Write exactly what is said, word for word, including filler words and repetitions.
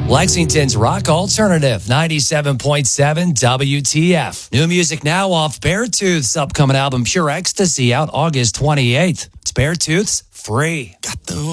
Lexington's Rock Alternative, ninety-seven point seven W T F. New music now off Beartooth's upcoming album Pure Ecstasy, out August twenty-eighth. It's Beartooth's Free. Got the